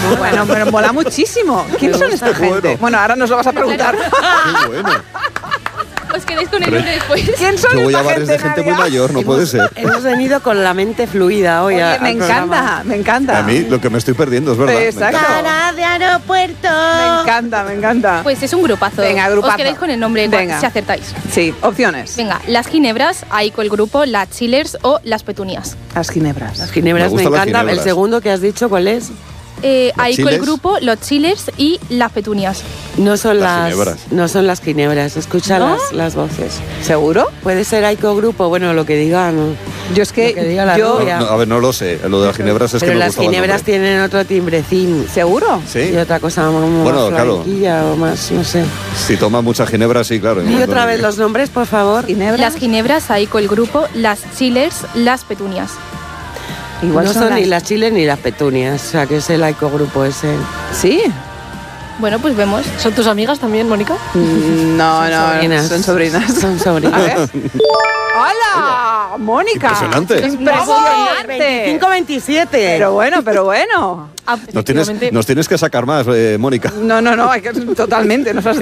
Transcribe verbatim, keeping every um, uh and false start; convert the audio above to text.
Bueno, pero mola muchísimo. ¿Quién son esta gente? Bueno. Bueno, ahora nos lo vas a preguntar. Qué bueno. ¿Os quedáis con el nombre después? ¿Quién son Yo voy a esta bares gente, de gente muy Nadia? mayor, no puede ser. Hemos venido con la mente fluida hoy. Oye, a- me al encanta, programa. me encanta. A mí lo que me estoy perdiendo es verdad. me Exacto. encanta. Cara de aeropuerto. Me encanta, me encanta. Pues es un grupazo. Venga, grupazo. Os quedáis con el nombre Venga. si acertáis. Sí, opciones. Venga, las ginebras, ahí con el grupo, las chillers o las petunias. Las ginebras. Las ginebras Me me, gustan las encantan. ginebras. El segundo que has dicho, ¿cuál es? Eh, ¿Las ahí con el chiles? grupo, los chillers y las petunias. No son Las las, ginebras. no son las ginebras. Escucha ¿No? las, las voces. ¿Seguro? Puede ser Aiko Grupo, bueno, lo que diga, ¿no? Yo es que, Lo que diga la yo... rubia. No, no, a ver, no lo sé. Lo de las ginebras es Pero que me las gustaba el ginebras nombre. tienen otro timbrecín. ¿Seguro? Sí. Y otra cosa como Bueno, más claro. flamenquilla o más, no sé. Si toma mucha ginebra, sí, claro. Y otra vez los nombres, por favor. ¿Ginebras? Las ginebras, ahí con el grupo, las chillers, las petunias. Igual no son, son las... ni las chiles ni las petunias, o sea que es el Aiko Grupo ese. ¿Sí? Bueno, pues vemos. ¿Son tus amigas también, Mónica? Mm, No, Son no, sobrinas. son sobrinas. Son A sobrinas. ver. ¡Hola! ¡Mónica! Impresionante. ¡Impresionante! veinticinco veintisiete. Pero bueno, pero bueno. Ah, Nos tienes, Efectivamente. nos tienes que sacar más, eh, Mónica. No, no, no, hay que, totalmente. Nos has